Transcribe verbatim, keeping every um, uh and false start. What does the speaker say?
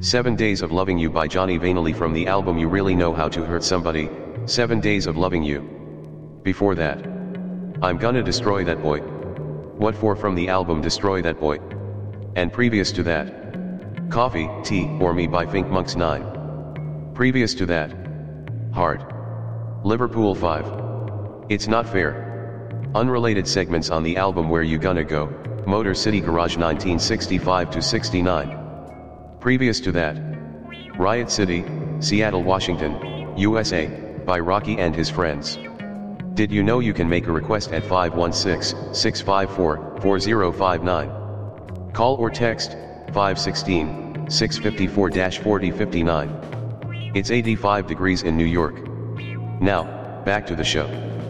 Seven Days of Loving You by Johnny Vanilli from the album You Really Know How to Hurt Somebody, Seven Days of Loving You. Before that, I'm Gonna Destroy That Boy. What For from the album Destroy That Boy. And previous to that, Coffee, Tea, or Me by Fink Monks nine. Previous to that, Hard. Liverpool five. It's Not Fair. Unrelated segments on the album Where You Gonna Go, Motor City Garage nineteen sixty-five to sixty-nine. Previous to that, Riot City, Seattle, Washington, U S A, by Rocky and His Friends. Did you know you can make a request at five one six, six five four, four zero five nine? Call or text, five one six, six five four, four zero five nine. It's eighty-five degrees in New York. Now, back to the show.